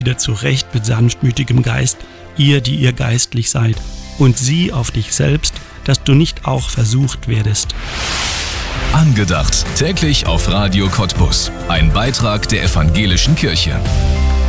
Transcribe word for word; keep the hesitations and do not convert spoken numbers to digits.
wieder zurecht mit sanftmütigem Geist, ihr, die ihr geistlich seid, und sieh auf dich selbst, dass du nicht auch versucht werdest. Angedacht, täglich auf Radio Cottbus. Ein Beitrag der Evangelischen Kirche.